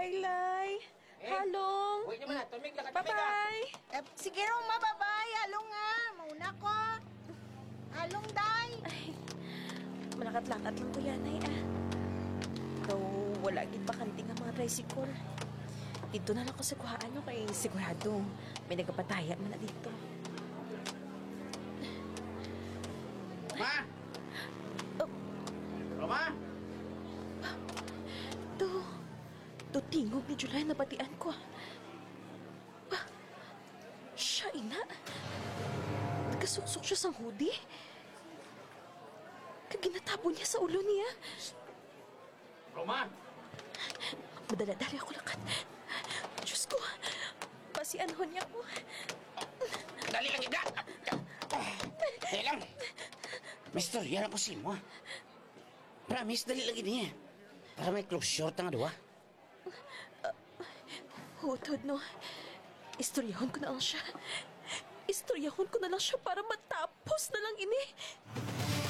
Bye-bye, Lay. Halong. Huwag naman na, tumig lang. Bye-bye. Sige raw, mababay. Halong nga. Mauna ko. Halong, day. Ay, malakat-lakat lang ko yan, ay Though, wala gid bakanting ang mga tricycle. Dito na lang ko sa kuhaan nyo kay sigurado may nagpapataya man na dito. Ma! Oh. Roma! To tingog ni July na batian ko. Siya ina. Nagkasuksok siya sa hoodie. Kaginatabo niya sa ulo niya. Roma! Madala-dali ako lakat. Diyos ko, pasianhon niya ko. Dali lang, Ida! Dali lang! Mister, yan ako si mo. Promise, dali lang niya. Para may close short ang dua. Hutod, no. Istoryahon ko na lang siya. Istoryahon ko na lang siya para matapos na lang ini.